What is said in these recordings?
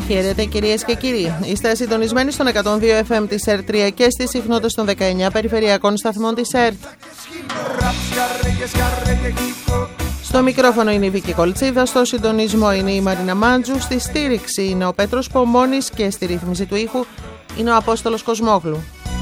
Χαίρετε κυρίες και κύριοι. Είστε συντονισμένοι στον 102 FM της ΕΡΤ3 και στις συχνότητες των 19 περιφερειακών σταθμών της ΕΡΤ. Στο μικρόφωνο είναι η Βίκη Κολτσίδα, στο συντονισμό είναι η Μαρίνα Μάντζου, στη στήριξη είναι ο Πέτρος Πομώνης και στη ρύθμιση του ήχου είναι ο Απόστολος Κοσμόγλου.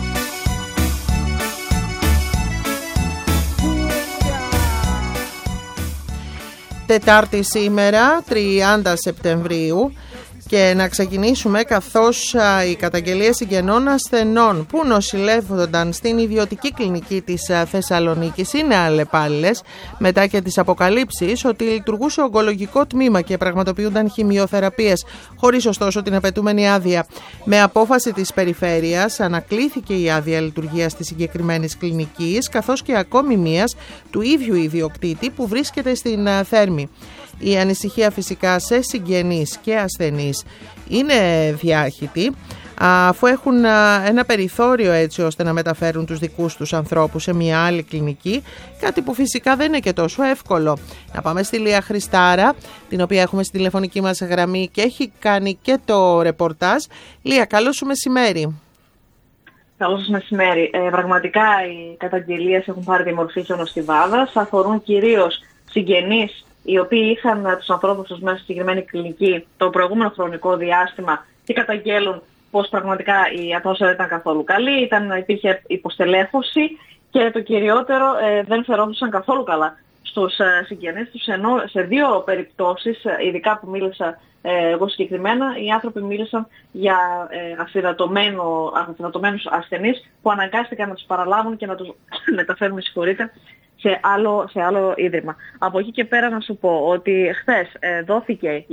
Τετάρτη σήμερα, 30 Σεπτεμβρίου, και να ξεκινήσουμε καθώς οι καταγγελίες συγγενών ασθενών που νοσηλεύονταν στην ιδιωτική κλινική της Θεσσαλονίκης είναι αλλεπάλληλες μετά και τις αποκαλύψεις ότι λειτουργούσε ογκολογικό τμήμα και πραγματοποιούνταν χημειοθεραπείες χωρίς ωστόσο την απαιτούμενη άδεια. Με απόφαση της περιφέρειας ανακλήθηκε η άδεια λειτουργίας της συγκεκριμένης κλινικής καθώς και ακόμη μίας του ίδιου ιδιοκτήτη που βρίσκεται στην Θέρμη. Η ανησυχία φυσικά σε συγγενείς και ασθενείς είναι διάχυτη, αφού έχουν ένα περιθώριο έτσι ώστε να μεταφέρουν τους δικούς τους ανθρώπους σε μια άλλη κλινική, κάτι που φυσικά δεν είναι και τόσο εύκολο. Να πάμε στη Λία Χριστάρα, την οποία έχουμε στη τηλεφωνική μας γραμμή και έχει κάνει και το ρεπορτάζ. Λία, καλό σου μεσημέρι. Καλό σας μεσημέρι. Πραγματικά οι καταγγελίες έχουν πάρει τη μορφή χιονοστιβάδας, αφορούν κυρίως συγγενείς οι οποίοι είχαν τους ανθρώπους τους μέσα στη συγκεκριμένη κλινική το προηγούμενο χρονικό διάστημα και καταγγέλουν πως πραγματικά η ατμόσφαιρα δεν ήταν καθόλου καλή, υπήρχε υποστελέχωση και το κυριότερο δεν φερόντουσαν καθόλου καλά στους συγγενείς τους, ενώ σε δύο περιπτώσεις, ειδικά που μίλησα εγώ συγκεκριμένα, οι άνθρωποι μίλησαν για αφυδατωμένους ασθενείς που αναγκάστηκαν να τους παραλάβουν και να τους μεταφέρουν, σε άλλο ίδρυμα. Από εκεί και πέρα να σου πω ότι χθες δόθηκε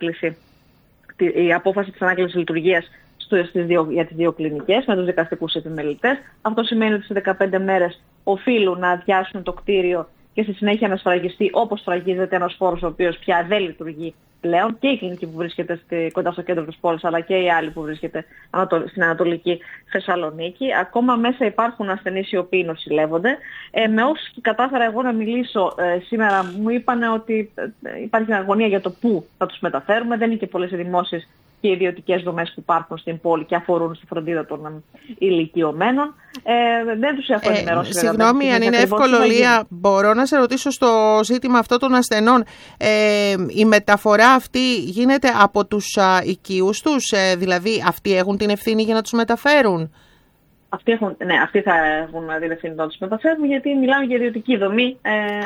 η απόφαση της ανάκλησης λειτουργίας για τις δύο κλινικές με τους δικαστικούς επιμελητές. Αυτό σημαίνει ότι σε 15 μέρες οφείλουν να αδειάσουν το κτίριο και στη συνέχεια να σφραγιστεί όπως σφραγίζεται ένας χώρος ο οποίος πια δεν λειτουργεί πλέον, και η κλινική που βρίσκεται κοντά στο κέντρο της πόλης, αλλά και η άλλη που βρίσκεται στην Ανατολική Θεσσαλονίκη. Ακόμα μέσα υπάρχουν ασθενείς οι οποίοι νοσηλεύονται. Με όσους κατάφερα εγώ να μιλήσω σήμερα, μου είπαν ότι υπάρχει αγωνία για το πού θα τους μεταφέρουμε. Δεν είναι και πολλές οι δημόσιες και ιδιωτικές δομές που υπάρχουν στην πόλη και αφορούν στη φροντίδα των ηλικιωμένων. Δεν τους έχω ενημερώσει. Συγγνώμη, αν είναι εύκολο, Λία, μπορώ να σε ρωτήσω στο ζήτημα αυτό των ασθενών. Η μεταφορά αυτή γίνεται από τους οικείους τους, δηλαδή αυτοί έχουν την ευθύνη για να τους μεταφέρουν? Αυτοί θα έχουν την ευθύνη να τους μεταφέρουν, γιατί μιλάμε για ιδιωτική δομή.